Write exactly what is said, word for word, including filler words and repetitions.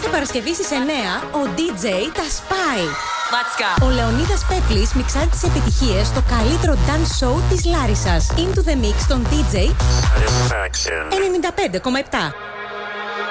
Κάθε Παρασκευή στις εννιά ο ντι τζέι τα σπάει. Let's go. Ο Λεωνίδας Πέπλης μιξάρει τις επιτυχίες στο καλύτερο dance show της Λάρισσας. Into the Mix των ντι τζέι ενενήντα πέντε κόμμα επτά.